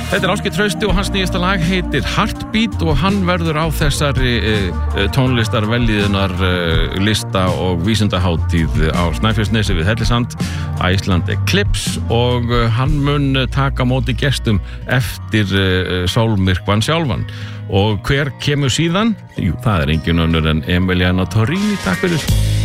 Þetta Ásgeir Trausti og hans nýjasta lag heitir Heartbeat og hann verður á þessari tónlistarvelliðunar lista og vísindaháttíð á Snæfellsnesi við Hellisand, Iceland Eclipse og hann mun taka móti gestum eftir sólmyrkvann sjálfan. Og hver kemur síðan? Jú, það engin önnur en Emiliana Torrini, takk fyrir.